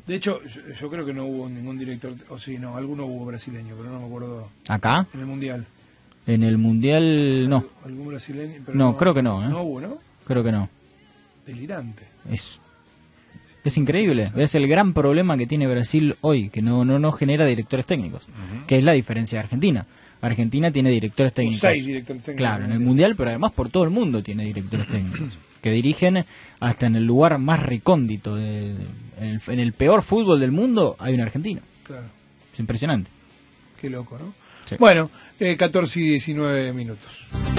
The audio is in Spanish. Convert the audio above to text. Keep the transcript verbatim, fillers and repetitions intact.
De hecho, yo, yo creo que no hubo ningún director, o sí, no, alguno hubo brasileño, pero no me acuerdo. ¿Acá? En el Mundial. En el Mundial, no. ¿Algún brasileño? Pero No, no, creo que no, ¿eh? No hubo, ¿no? Creo que no. Delirante. Es, es increíble. Es el gran problema que tiene Brasil hoy, que no, no, no genera directores técnicos, uh-huh. que es la diferencia de Argentina. Argentina tiene directores técnicos. Seis directores técnicos. Claro, en el Mundial, pero además por todo el mundo tiene directores técnicos. Que dirigen hasta en el lugar más recóndito. De, en, el, en el peor fútbol del mundo hay un argentino. Claro. Es impresionante. Qué loco, ¿no? Sí. Bueno, eh, catorce y diecinueve minutos.